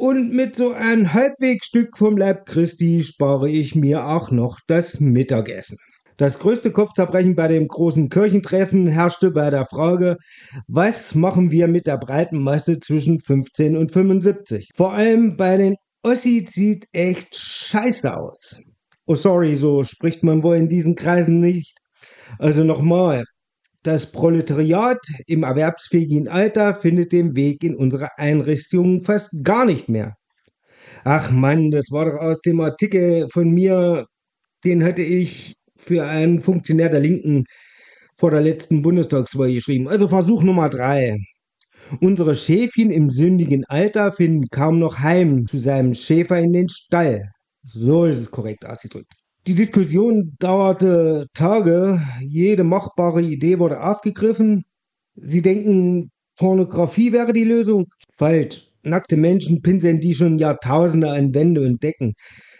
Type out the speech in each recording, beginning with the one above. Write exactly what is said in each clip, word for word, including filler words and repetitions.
Und mit so einem Halbwegstück vom Leib Christi spare ich mir auch noch das Mittagessen. Das größte Kopfzerbrechen bei dem großen Kirchentreffen herrschte bei der Frage, was machen wir mit der breiten Masse zwischen fünfzehn und fünfundsiebzig? Vor allem bei den Ossis sieht echt scheiße aus. Oh sorry, so spricht man wohl in diesen Kreisen nicht. Also nochmal, das Proletariat im erwerbsfähigen Alter findet den Weg in unsere Einrichtungen fast gar nicht mehr. Ach Mann, das war doch aus dem Artikel von mir, den hatte ich für einen Funktionär der Linken vor der letzten Bundestagswahl geschrieben. Also Versuch Nummer drei. Unsere Schäfchen im sündigen Alter finden kaum noch heim zu seinem Schäfer in den Stall. So ist es korrekt ausgedrückt. Die Diskussion dauerte Tage. Jede machbare Idee wurde aufgegriffen. Sie denken, Pornografie wäre die Lösung? Falsch. Nackte Menschen pinseln die schon Jahrtausende an Wände und Decken.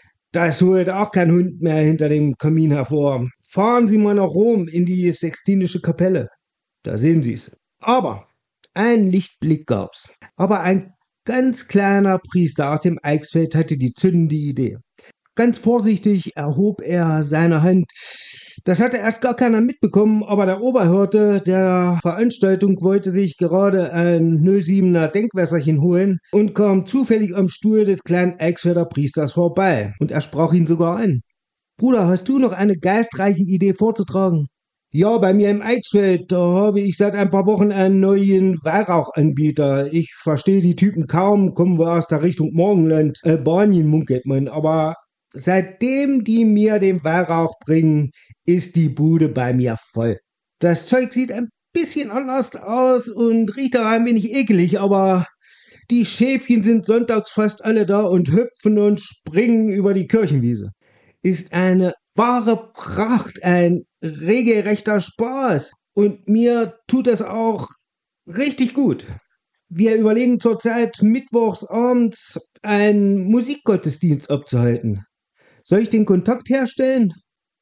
Das holt auch kein Hund mehr hinter dem Kamin hervor. Fahren Sie mal nach Rom in die Sixtinische Kapelle. Da sehen Sie es. Aber ein Lichtblick gab's. Aber ein ganz kleiner Priester aus dem Eichsfeld hatte die zündende Idee. Ganz vorsichtig erhob er seine Hand. Das hatte erst gar keiner mitbekommen, aber der Oberhirte der Veranstaltung wollte sich gerade ein null siebener Denkwässerchen holen und kam zufällig am Stuhl des kleinen Eichsfelder Priesters vorbei. Und er sprach ihn sogar an. Bruder, hast du noch eine geistreiche Idee vorzutragen? Ja, bei mir im Eichsfeld, da habe ich seit ein paar Wochen einen neuen Weihrauchanbieter. Ich verstehe die Typen kaum, kommen wir aus der Richtung Morgenland. Albanien munkelt man, aber seitdem die mir den Weihrauch bringen, ist die Bude bei mir voll. Das Zeug sieht ein bisschen anders aus und riecht auch ein wenig ekelig, aber die Schäfchen sind sonntags fast alle da und hüpfen und springen über die Kirchenwiese. Ist eine wahre Pracht, ein regelrechter Spaß. Und mir tut es auch richtig gut. Wir überlegen zurzeit mittwochs abends einen Musikgottesdienst abzuhalten. Soll ich den Kontakt herstellen?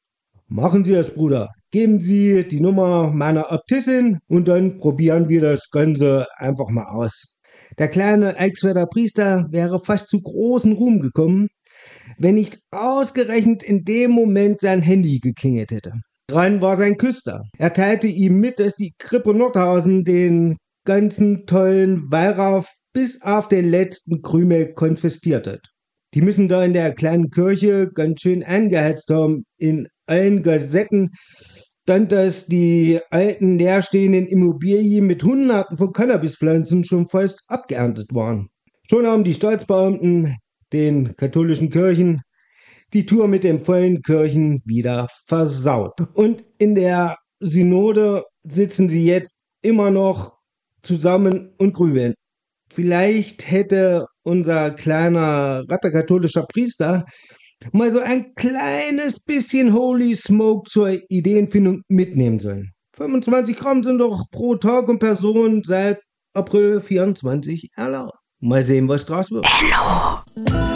Machen Sie es, Bruder. Geben Sie die Nummer meiner Äbtissin und dann probieren wir das Ganze einfach mal aus. Der kleine Eichsfelder Priester wäre fast zu großen Ruhm gekommen, wenn nicht ausgerechnet in dem Moment sein Handy geklingelt hätte. Dran war sein Küster. Er teilte ihm mit, dass die Krippe Nordhausen den ganzen tollen Weihrauch bis auf den letzten Krümel konfisziert hat. Die müssen da in der kleinen Kirche ganz schön eingeheizt haben. In allen Gazetten stand, dass die alten leerstehenden Immobilien mit Hunderten von Cannabispflanzen schon fast abgeerntet waren. Schon haben die Staatsbeamten den katholischen Kirchen die Tour mit den vollen Kirchen wieder versaut. Und in der Synode sitzen sie jetzt immer noch zusammen und grübeln. Vielleicht hätte unser kleiner ratterkatholischer Priester mal so ein kleines bisschen Holy Smoke zur Ideenfindung mitnehmen sollen. fünfundzwanzig Gramm sind doch pro Tag und Person seit April vierundzwanzig erlaubt. Mal sehen, was draus wird. Hello.